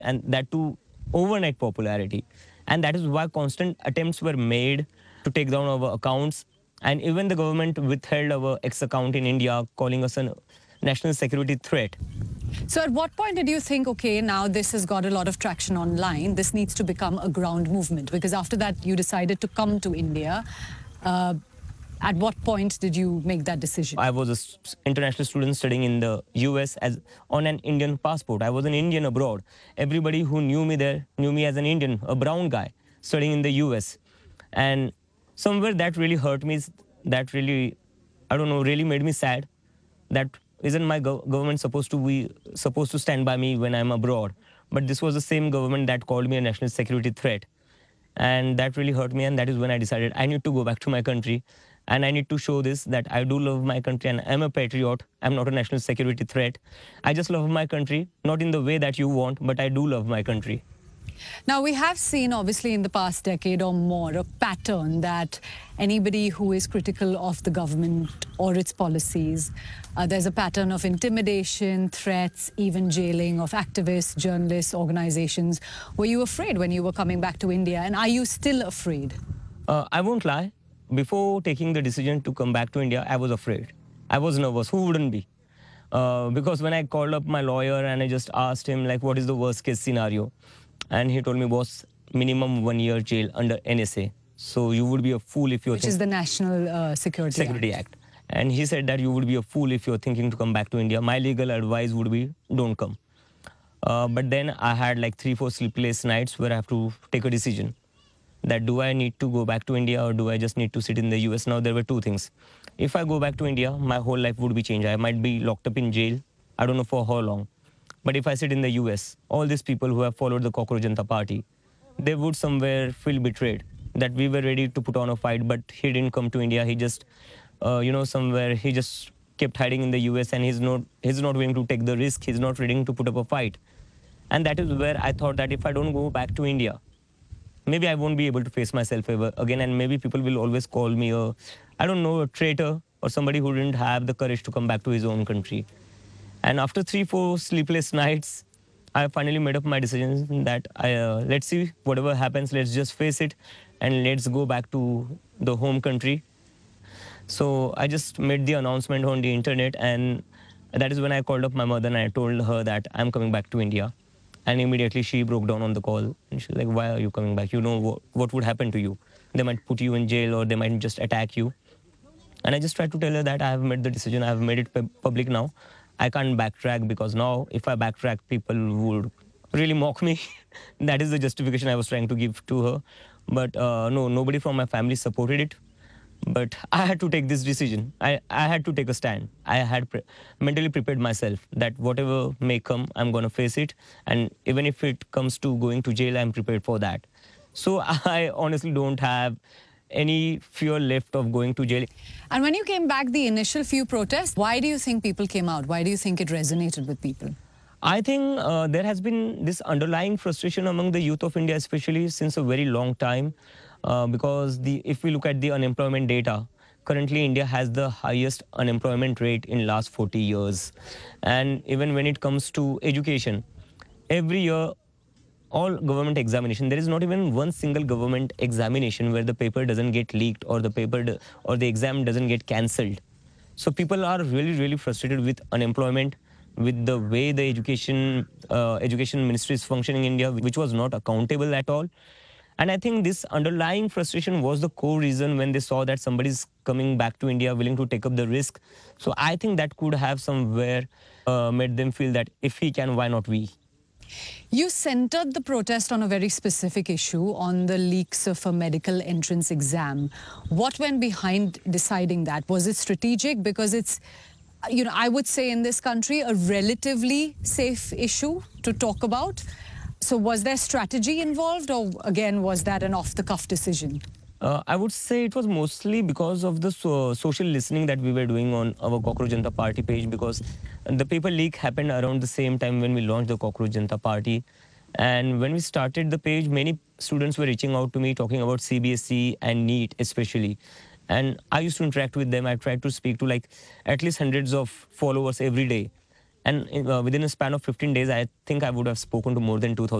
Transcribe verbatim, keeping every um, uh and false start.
and that too overnight popularity. And that is why constant attempts were made to take down our accounts. And even the government withheld our X account in India, calling us a national security threat. So at what point did you think, okay, now this has got a lot of traction online, this needs to become a ground movement? Because after that, you decided to come to India. Uh, at what point did you make that decision? I was an international student studying in the U S as on an Indian passport. I was an Indian abroad. Everybody who knew me there knew me as an Indian, a brown guy studying in the U S. And somewhere that really hurt me, that really, I don't know, really made me sad. That isn't my go government supposed to be supposed to stand by me when I'm abroad? But this was the same government that called me a national security threat. And that really hurt me, and that is when I decided I need to go back to my country. And I need to show this, that I do love my country and I'm a patriot. I'm not a national security threat. I just love my country, not in the way that you want, but I do love my country. Now, we have seen, obviously, in the past decade or more, a pattern that anybody who is critical of the government or its policies, uh, there's a pattern of intimidation, threats, even jailing of activists, journalists, organizations. Were you afraid when you were coming back to India? And are you still afraid? Uh, I won't lie. Before taking the decision to come back to India, I was afraid. I was nervous. Who wouldn't be? Uh, because when I called up my lawyer and I just asked him, like, what is the worst case scenario? And he told me, boss, minimum one year jail under N S A. So you would be a fool if you're... Which is the National uh, Security, Security Act. Act. And he said that you would be a fool if you're thinking to come back to India. My legal advice would be, don't come. Uh, but then I had like three, four sleepless nights where I have to take a decision. That do I need to go back to India or do I just need to sit in the U S? Now, there were two things. If I go back to India, my whole life would be changed. I might be locked up in jail. I don't know for how long. But if I sit in the U S, all these people who have followed the Cockroach Janata Party, they would somewhere feel betrayed. That we were ready to put on a fight, but he didn't come to India. He just, uh, you know, somewhere he just kept hiding in the U S and he's not, he's not willing to take the risk. He's not willing to put up a fight. And that is where I thought that if I don't go back to India, maybe I won't be able to face myself ever again, and maybe people will always call me a, I don't know, a traitor or somebody who didn't have the courage to come back to his own country. And after three, four sleepless nights, I finally made up my decision that I, uh, let's see, whatever happens, let's just face it and let's go back to the home country. So I just made the announcement on the internet, and that is when I called up my mother and I told her that I'm coming back to India. And immediately she broke down on the call. And she's like, why are you coming back? You know what, what would happen to you. They might put you in jail or they might just attack you. And I just tried to tell her that I have made the decision. I have made it public now. I can't backtrack because now if I backtrack, people would really mock me. That is the justification I was trying to give to her. But uh, no, nobody from my family supported it. But I had to take this decision. I, I had to take a stand. I had pre mentally prepared myself that whatever may come, I'm going to face it. And even if it comes to going to jail, I'm prepared for that. So I honestly don't have any fear left of going to jail. And when you came back, the initial few protests, why do you think people came out? Why do you think it resonated with people? I think uh, there has been this underlying frustration among the youth of India, especially since a very long time. Uh, because the, if we look at the unemployment data, currently India has the highest unemployment rate in last forty years. And even when it comes to education, every year, all government examination, there is not even one single government examination where the paper doesn't get leaked or the paper or the exam doesn't get cancelled. So people are really, really frustrated with unemployment, with the way the education, uh, education ministry is functioning in India, which was not accountable at all. And I think this underlying frustration was the core reason when they saw that somebody's coming back to India willing to take up the risk. So I think that could have somewhere uh, made them feel that if he can, why not we? You centered the protest on a very specific issue, on the leaks of a medical entrance exam. What went behind deciding that? Was it strategic? Because it's, you know, I would say in this country, a relatively safe issue to talk about. So was there strategy involved, or again, was that an off-the-cuff decision? Uh, I would say it was mostly because of the so social listening that we were doing on our Cockroach Janata Party page, because the paper leak happened around the same time when we launched the Cockroach Janata Party. And when we started the page, many students were reaching out to me talking about C B S E and NEET especially. And I used to interact with them. I tried to speak to like at least hundreds of followers every day. And uh, within a span of fifteen days, I think I would have spoken to more than two thousand